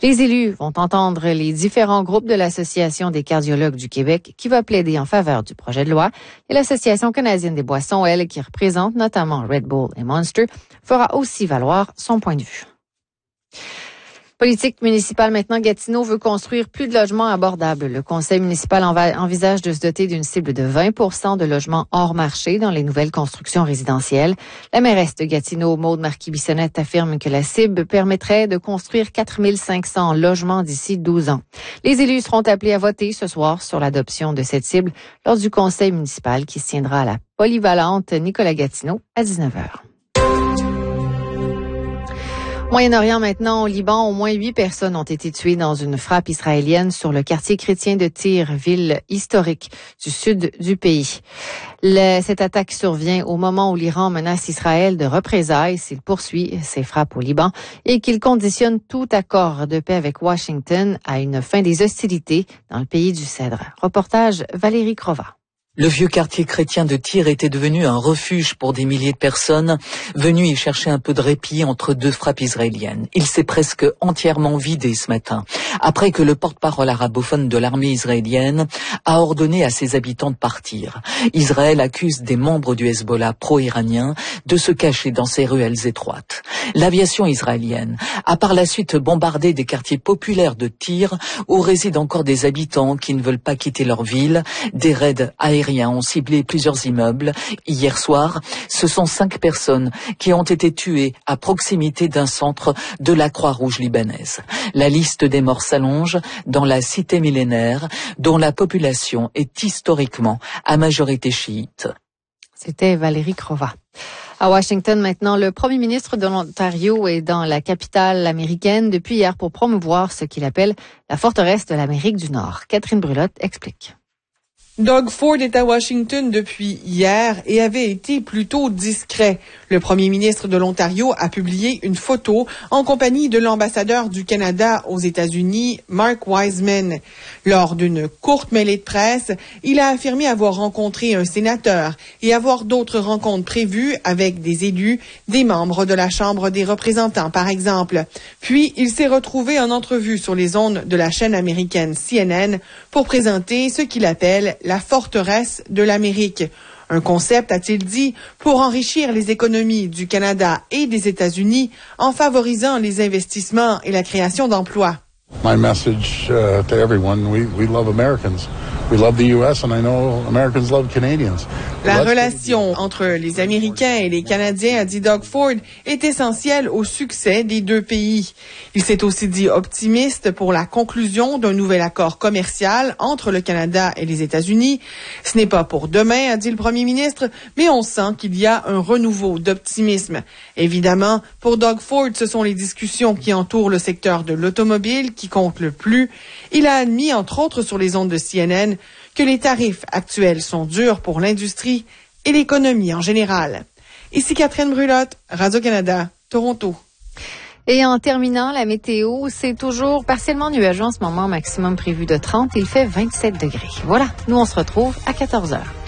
Les élus vont entendre les différents groupes de l'Association des cardiologues du Québec qui va plaider en faveur du projet de loi et l'Association canadienne des boissons, elle, qui représente notamment Red Bull et Monster, fera aussi valoir son point de vue. Politique municipale maintenant, Gatineau veut construire plus de logements abordables. Le conseil municipal envisage de se doter d'une cible de 20% de logements hors marché dans les nouvelles constructions résidentielles. La mairesse de Gatineau, Maude Marquis-Bissonnette, affirme que la cible permettrait de construire 4500 logements d'ici 12 ans. Les élus seront appelés à voter ce soir sur l'adoption de cette cible lors du conseil municipal qui se tiendra à la polyvalente Nicolas-Gatineau à 19h. Moyen-Orient maintenant, au Liban, au moins 8 personnes ont été tuées dans une frappe israélienne sur le quartier chrétien de Tyr, ville historique du sud du pays. Cette attaque survient au moment où l'Iran menace Israël de représailles s'il poursuit ses frappes au Liban et qu'il conditionne tout accord de paix avec Washington à une fin des hostilités dans le pays du Cèdre. Reportage Valérie Crova. Le vieux quartier chrétien de Tyr était devenu un refuge pour des milliers de personnes venues y chercher un peu de répit entre deux frappes israéliennes. Il s'est presque entièrement vidé ce matin, après que le porte-parole arabophone de l'armée israélienne a ordonné à ses habitants de partir. Israël accuse des membres du Hezbollah pro-iranien de se cacher dans ces ruelles étroites. L'aviation israélienne a par la suite bombardé des quartiers populaires de Tyr où résident encore des habitants qui ne veulent pas quitter leur ville. Des raids aériens ont ciblé plusieurs immeubles. Hier soir, ce sont 5 personnes qui ont été tuées à proximité d'un centre de la Croix-Rouge libanaise. La liste des morts s'allonge dans la cité millénaire dont la population est historiquement à majorité chiite. C'était Valérie Crova. À Washington maintenant, le premier ministre de l'Ontario est dans la capitale américaine depuis hier pour promouvoir ce qu'il appelle la forteresse de l'Amérique du Nord. Catherine Brulotte explique. Doug Ford est à Washington depuis hier et avait été plutôt discret. Le premier ministre de l'Ontario a publié une photo en compagnie de l'ambassadeur du Canada aux États-Unis, Mark Wiseman. Lors d'une courte mêlée de presse, il a affirmé avoir rencontré un sénateur et avoir d'autres rencontres prévues avec des élus, des membres de la Chambre des représentants, par exemple. Puis, il s'est retrouvé en entrevue sur les ondes de la chaîne américaine CNN pour présenter ce qu'il appelle la forteresse de l'Amérique. Un concept, a-t-il dit, pour enrichir les économies du Canada et des États-Unis en favorisant les investissements et la création d'emplois. My message to everyone, we love Americans. We love the US and I know Americans love Canadians. La relation entre les Américains et les Canadiens, a dit Doug Ford, est essentielle au succès des deux pays. Il s'est aussi dit optimiste pour la conclusion d'un nouvel accord commercial entre le Canada et les États-Unis. Ce n'est pas pour demain, a dit le premier ministre, mais on sent qu'il y a un renouveau d'optimisme. Évidemment, pour Doug Ford, ce sont les discussions qui entourent le secteur de l'automobile qui comptent le plus. Il a admis, entre autres sur les ondes de CNN, que les tarifs actuels sont durs pour l'industrie et l'économie en général. Ici Catherine Brulotte, Radio-Canada, Toronto. Et en terminant, la météo, c'est toujours partiellement nuageux en ce moment, maximum prévu de 30. Il fait 27 degrés. Voilà, nous on se retrouve à 14h.